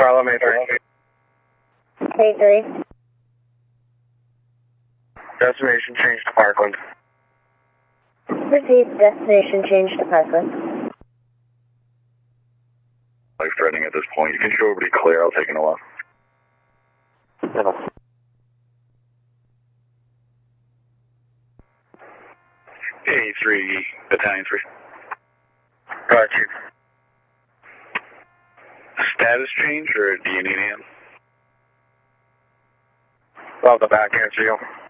Charlie, May 3. May 3. Destination changed to Parkland. Repeat, destination change to Parkland. Life threatening at this point. You can show everybody clear. I'll take an off. A3, Battalion 3. Got you. Status change, or do you need him? I'll have the back answer you.